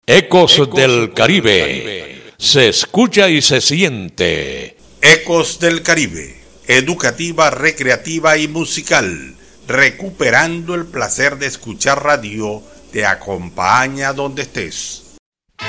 Ecos del Caribe. Se escucha y se siente. Ecos del Caribe. Educativa, recreativa y musical. Recuperando el placer de escuchar radio. Te acompaña donde estés.